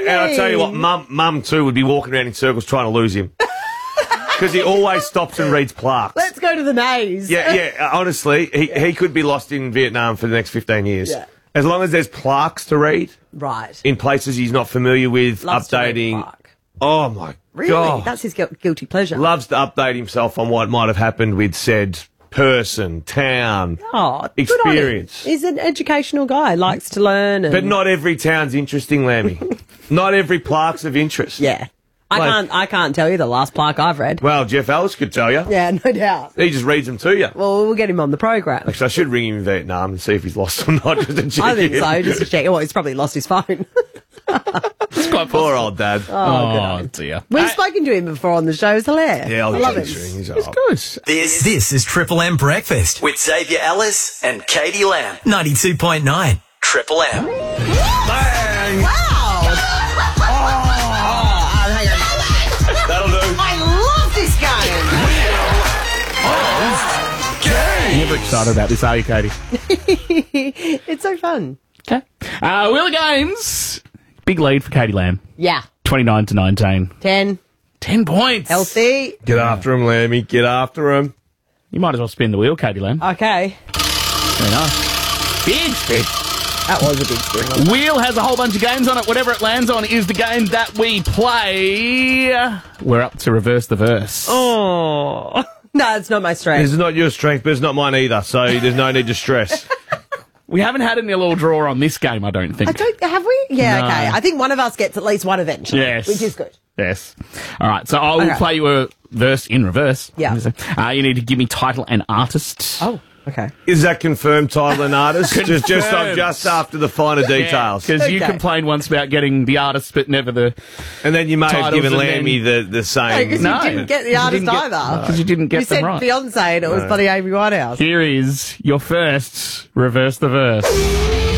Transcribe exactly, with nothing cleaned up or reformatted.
and I tell you what, mum, mum too would be walking around in circles trying to lose him. Because he always stops and reads plaques. Let's go to the nays. Yeah, yeah. Honestly, he, Yeah. he could be lost in Vietnam for the next fifteen years. Yeah. As long as there's plaques to read Right. in places he's not familiar with, Loves to read updating. plaque. Oh, my Really? God. That's his gu- guilty pleasure. Loves to update himself on what might have happened with said person, town, Oh, good on him. experience. He's an educational guy. Likes to learn. And... But not every town's interesting, Lammy. Not every plaque's of interest. Yeah. I Like- can't. I can't tell you the last plaque I've read. Well, Jeff Ellis could tell you. Yeah, no doubt. He just reads them to you. Well, we'll get him on the program. Actually, I should ring him in Vietnam and see if he's lost or not. Just to check I think in. so. Just to check. Well, he's probably lost his phone. It's quite poor old dad. Oh, dear. We've spoken to him before on the show. It's hilarious. Yeah, I'll I love give him. him a ring. He's It's all right. good. This this is Triple M Breakfast with Xavier Ellis and Katie Lamb. ninety-two point nine Triple M. Bang! Wow. That'll do. I love this game. Never excited about this, are you, Katie? It's so fun. Okay. Uh, Wheel of Games. Big lead for Katie Lamb. Yeah. twenty-nine to nineteen. Ten. ten points. Healthy. Get after him, Lammy. Get after him. You might as well spin the wheel, Katie Lamb. Okay. Very nice. Big spin. That was a big spin. Wheel has a whole bunch of games on it. Whatever it lands on is the game that we play. We're up to reverse the verse. Oh. No, it's not my strength. This is not your strength, but it's not mine either, so there's no need to stress. We haven't had any little draw on this game, I don't think. I don't, have we? Yeah, No. okay. I think one of us gets at least one eventually. Yes. Which is good. Yes. All right, so I will Okay. play you a verse in reverse. Yeah. Uh, you need to give me title and artist. Oh, okay. Is that confirmed title and artist? just, just, Confirmed. just after the finer details. Because you Okay. complained once about getting the artist, but never the... And then you may have Titles given and Lammy the, the same. Because No. you didn't get the 'Cause you artist didn't get- either. Because you didn't get You them said right. Beyonce and it was bloody Amy Winehouse. Here is your first reverse the verse.